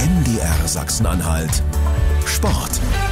MDR Sachsen-Anhalt Sport.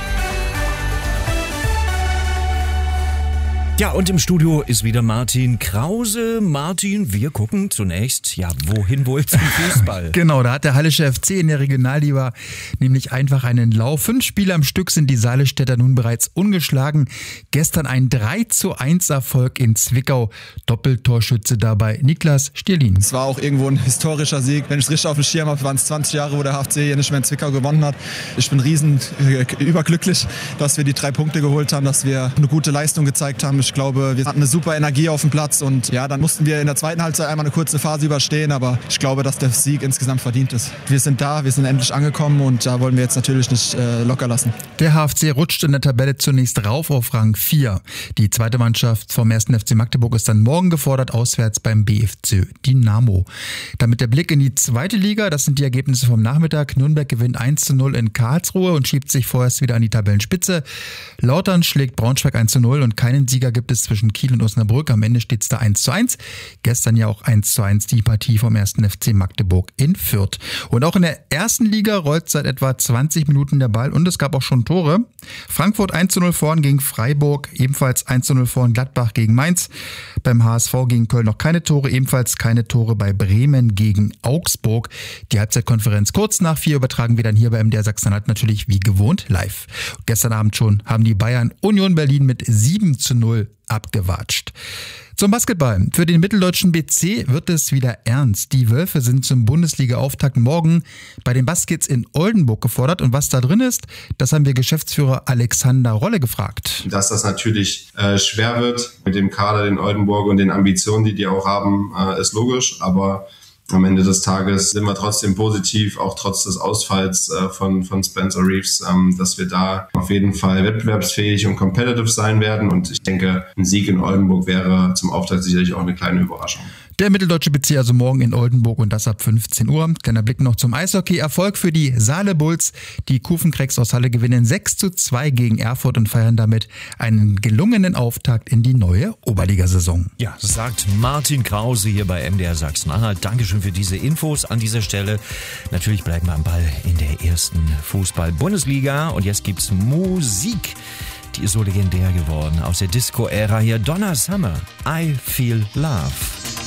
Ja, und im Studio ist wieder Martin Krause. Martin, wir gucken zunächst, wohin wohl zum Fußball? Genau, da hat der Hallische FC in der Regionalliga nämlich einfach einen Lauf. 5 Spiele am Stück sind die Saalestädter nun bereits ungeschlagen. Gestern ein 3:1 Erfolg in Zwickau. Doppeltorschütze dabei Niklas Stierlin. Es war auch irgendwo ein historischer Sieg. Wenn ich es richtig auf dem Schirm habe, waren es 20 Jahre, wo der HFC hier nicht mehr in Zwickau gewonnen hat. Ich bin riesen überglücklich, dass wir die 3 Punkte geholt haben, dass wir eine gute Leistung gezeigt haben. Ich glaube, wir hatten eine super Energie auf dem Platz und dann mussten wir in der zweiten Halbzeit einmal eine kurze Phase überstehen, aber ich glaube, dass der Sieg insgesamt verdient ist. Wir sind da, wir sind endlich angekommen und da wollen wir jetzt natürlich nicht locker lassen. Der HFC rutscht in der Tabelle zunächst rauf auf Rang 4. Die zweite Mannschaft vom 1. FC Magdeburg ist dann morgen gefordert, auswärts beim BFC Dynamo. Damit der Blick in die zweite Liga, das sind die Ergebnisse vom Nachmittag. Nürnberg gewinnt 1:0 in Karlsruhe und schiebt sich vorerst wieder an die Tabellenspitze. Lautern schlägt Braunschweig 1:0 und keinen Sieger gibt es zwischen Kiel und Osnabrück. Am Ende steht es da 1:1. Gestern ja auch 1:1 die Partie vom 1. FC Magdeburg in Fürth. Und auch in der ersten Liga rollt seit etwa 20 Minuten der Ball und es gab auch schon Tore. Frankfurt 1:0 vorn gegen Freiburg, ebenfalls 1:0 vorn Gladbach gegen Mainz. Beim HSV gegen Köln noch keine Tore, ebenfalls keine Tore bei Bremen gegen Augsburg. Die Halbzeitkonferenz kurz nach 4 übertragen wir dann hier bei MDR Sachsen-Anhalt natürlich wie gewohnt live. Gestern Abend schon haben die Bayern Union Berlin mit 7:0 abgewatscht. Zum Basketball. Für den mitteldeutschen BC wird es wieder ernst. Die Wölfe sind zum Bundesliga-Auftakt morgen bei den Baskets in Oldenburg gefordert. Und was da drin ist, das haben wir Geschäftsführer Alexander Rolle gefragt. Dass das natürlich schwer wird mit dem Kader, den Oldenburg und den Ambitionen, die auch haben, ist logisch. Aber am Ende des Tages sind wir trotzdem positiv, auch trotz des Ausfalls von Spencer Reeves, dass wir da auf jeden Fall wettbewerbsfähig und competitive sein werden. Und ich denke, ein Sieg in Oldenburg wäre zum Auftakt sicherlich auch eine kleine Überraschung. Der mitteldeutsche BC also morgen in Oldenburg und das ab 15 Uhr. Kleiner Blick noch zum Eishockey. Erfolg für die Saale Bulls. Die Kufencracks aus Halle gewinnen 6:2 gegen Erfurt und feiern damit einen gelungenen Auftakt in die neue Oberligasaison. Ja, sagt Martin Krause hier bei MDR Sachsen-Anhalt. Dankeschön für diese Infos an dieser Stelle. Natürlich bleiben wir am Ball in der ersten Fußball-Bundesliga. Und jetzt gibt's Musik. Die ist so legendär geworden aus der Disco-Ära hier. Donna Summer, I Feel Love.